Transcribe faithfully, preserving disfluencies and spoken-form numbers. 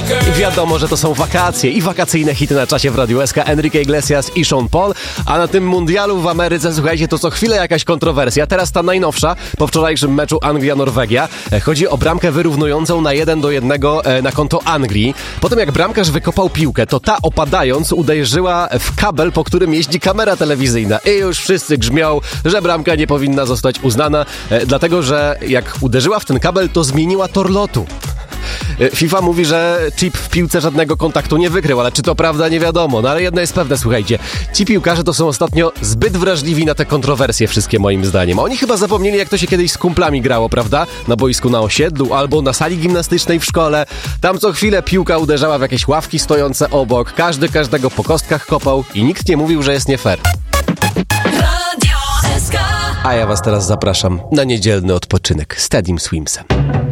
I wiadomo, że to są wakacje i wakacyjne hity na czasie w Radiu S K. Enrique Iglesias i Sean Paul, a na tym mundialu w Ameryce, słuchajcie, to co chwilę jakaś kontrowersja. Teraz ta najnowsza, po wczorajszym meczu Anglia-Norwegia. Chodzi o bramkę wyrównującą na jeden do jednego na konto Anglii. Potem jak bramkarz wykopał piłkę, to ta opadając uderzyła w kabel, po którym jeździ kamera telewizyjna. I już wszyscy grzmią, że bramka nie powinna zostać uznana, dlatego że jak uderzyła w ten kabel, to zmieniła tor lotu. FIFA mówi, że chip w piłce żadnego kontaktu nie wykrył, ale czy to prawda, nie wiadomo. No ale jedno jest pewne, słuchajcie, ci piłkarze to są ostatnio zbyt wrażliwi na te kontrowersje wszystkie, moim zdaniem. Oni chyba zapomnieli, jak to się kiedyś z kumplami grało, prawda? Na boisku na osiedlu albo na sali gimnastycznej w szkole. Tam co chwilę piłka uderzała w jakieś ławki stojące obok, każdy każdego po kostkach kopał i nikt nie mówił, że jest nie fair. A ja was teraz zapraszam na niedzielny odpoczynek z Tedim Swimsem.